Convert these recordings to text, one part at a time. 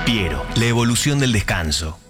Piero, la evolución del descanso.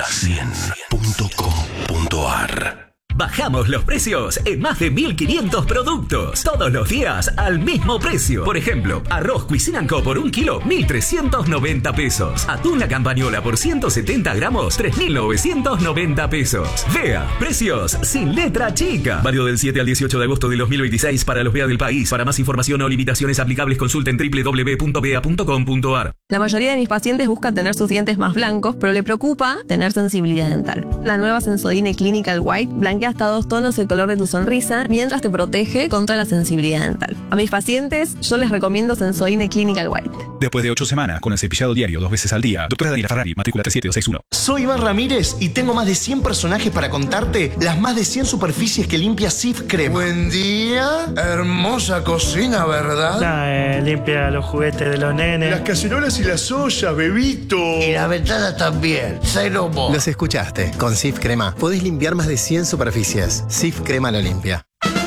La100.com.ar. Bajamos los precios en más de 1.500 productos. Todos los días al mismo precio. Por ejemplo, arroz Cuisine & Co por 1 kilo, 1.390 pesos. Atún La Campañola por 170 gramos, 3.990 pesos. Vea, precios sin letra chica. Válido del 7 al 18 de agosto de 2026 para los VEA del país. Para más información o limitaciones aplicables consulten www.vea.com.ar. La mayoría de mis pacientes buscan tener sus dientes más blancos, pero le preocupa tener sensibilidad dental. La nueva Sensodyne Clinical White blanquea hasta 2 tonos el color de tu sonrisa mientras te protege contra la sensibilidad dental. A mis pacientes yo les recomiendo Sensodyne Clinical White. Después de 8 semanas con el cepillado diario 2 veces al día, doctora Daniela Ferrari, matrícula 37261. Soy Iván Ramírez y tengo más de 100 personajes para contarte las más de 100 superficies que limpia Cif Crema. Buen día, hermosa cocina, ¿verdad? Limpia los juguetes de los nenes. Las cacerolas y las ollas, bebito. Y las ventanas también. Cero mo. Los escuchaste. Con Cif Crema podés limpiar más de 100 superficies. Cif Crema lo limpia.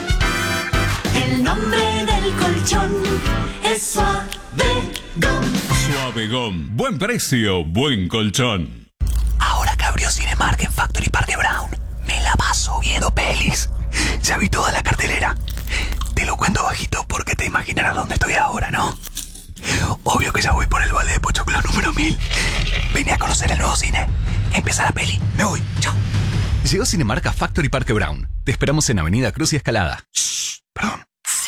El nombre del colchón es Suavegom. Suavegom. Buen precio, buen colchón. Ahora que abrió Cinemark en Factory Parque Brown, me la paso viendo pelis. Ya vi toda la cartelera. Te lo cuento bajito porque te imaginarás dónde estoy ahora, ¿no? Obvio que ya voy por el balde de Pochoclo número 1000. Vení a conocer el nuevo cine. Empieza la peli. Me voy. Chao. Llegó Cinemark a Factory Parque Brown. Te esperamos en Avenida Cruz y Escalada. Perdón.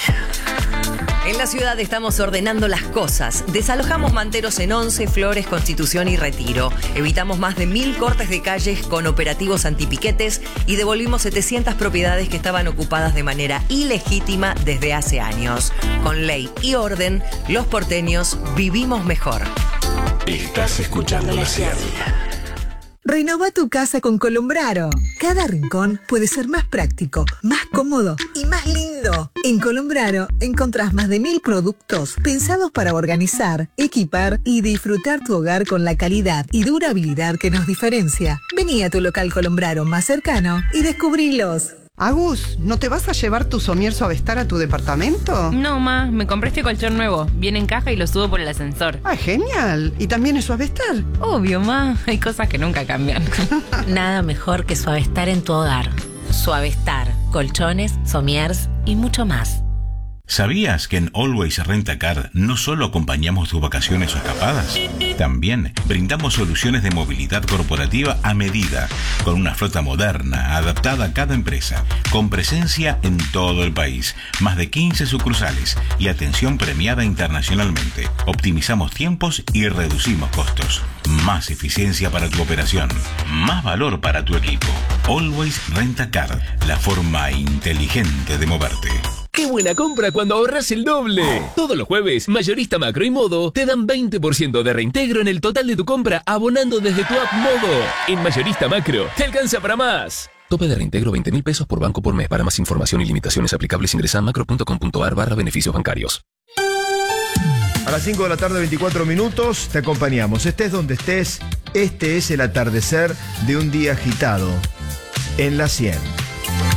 En la ciudad estamos ordenando las cosas. Desalojamos manteros en 11, Flores, Constitución y Retiro. Evitamos más de 1.000 cortes de calles con operativos antipiquetes y devolvimos 700 propiedades que estaban ocupadas de manera ilegítima desde hace años. Con ley y orden, los porteños vivimos mejor. Estás escuchando La 100. Renova tu casa con Colombraro. Cada rincón puede ser más práctico, más cómodo y más lindo. En Colombraro encontrás más de 1.000 productos pensados para organizar, equipar y disfrutar tu hogar con la calidad y durabilidad que nos diferencia. Vení a tu local Colombraro más cercano y descubrilos. Agus, ¿no te vas a llevar tu somier Suavestar a tu departamento? No, ma, me compré este colchón nuevo. Viene en caja y lo subo por el ascensor. ¡Ah, genial! ¿Y también es Suavestar? Obvio, ma. Hay cosas que nunca cambian. Nada mejor que Suavestar en tu hogar. Suavestar, colchones, somiers y mucho más. ¿Sabías que en Always Rent a Car no solo acompañamos tus vacaciones o escapadas? También brindamos soluciones de movilidad corporativa a medida, con una flota moderna, adaptada a cada empresa, con presencia en todo el país, más de 15 sucursales y atención premiada internacionalmente. Optimizamos tiempos y reducimos costos. Más eficiencia para tu operación, más valor para tu equipo. Always Rent a Car, la forma inteligente de moverte. ¡Qué buena compra cuando ahorras el doble! Todos los jueves, Mayorista Macro y Modo te dan 20% de reintegro en el total de tu compra abonando desde tu app Modo. En Mayorista Macro, te alcanza para más. Tope de reintegro 20.000 pesos por banco por mes. Para más información y limitaciones aplicables ingresa a macro.com.ar/beneficios bancarios. A las 5 de la tarde, 24 minutos, te acompañamos. Estés donde estés, este es el atardecer de un día agitado en La 100.